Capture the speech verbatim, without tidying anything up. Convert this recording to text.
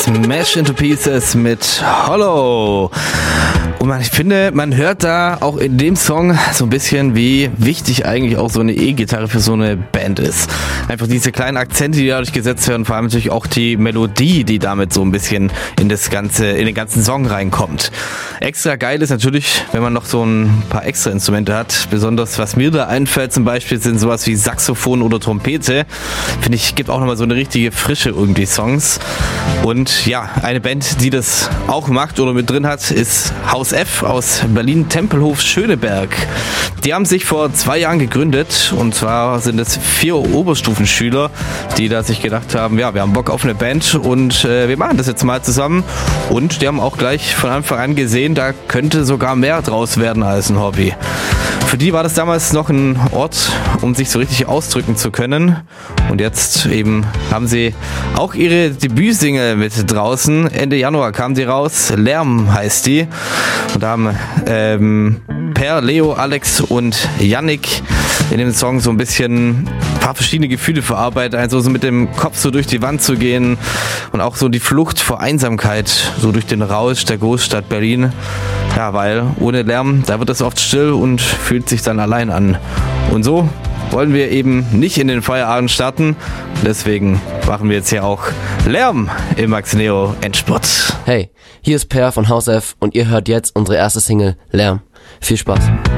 Smash into Pieces mit Hollow. Und man, ich finde, man hört da auch in dem Song so ein bisschen, wie wichtig eigentlich auch so eine E-Gitarre für so eine Band ist. Einfach diese kleinen Akzente, die dadurch gesetzt werden, vor allem natürlich auch die Melodie, die damit so ein bisschen in das ganze, in den ganzen Song reinkommt. Extra geil ist natürlich, wenn man noch so ein paar extra Instrumente hat. Besonders was mir da einfällt zum Beispiel sind sowas wie Saxophon oder Trompete. Finde ich, gibt auch nochmal so eine richtige Frische irgendwie Songs. Und ja, eine Band, die das auch macht oder mit drin hat, ist Haus F aus Berlin-Tempelhof-Schöneberg. Die haben sich vor zwei Jahren gegründet und zwar sind es vier Oberstufenschüler, die da sich gedacht haben, ja, wir haben Bock auf eine Band und äh, wir machen das jetzt mal zusammen. Und die haben auch gleich von Anfang an gesehen, da könnte sogar mehr draus werden als ein Hobby. Für die war das damals noch ein Ort, um sich so richtig ausdrücken zu können. Und jetzt eben haben sie auch ihre Debütsingle mit draußen. Ende Januar kam die raus. Lärm heißt die. Und da haben ähm, Per, Leo, Alex und Yannick in dem Song so ein bisschen ein paar verschiedene Gefühle verarbeitet. Also so mit dem Kopf so durch die Wand zu gehen und auch so die Flucht vor Einsamkeit, so durch den Rausch der Großstadt Berlin. Ja, weil ohne Lärm, da wird es oft still und fühlt sich dann allein an. Und so wollen wir eben nicht in den Feierabend starten. Deswegen machen wir jetzt hier auch Lärm im Max Neo Endspurt. Hey, hier ist Per von Haus F und ihr hört jetzt unsere erste Single Lärm. Viel Spaß.